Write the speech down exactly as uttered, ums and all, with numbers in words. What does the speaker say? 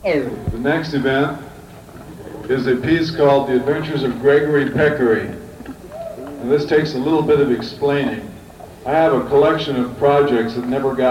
The next event is a piece called The Adventures of Gregory Peccary. And this takes a little bit of explaining. I have a collection of projects that never got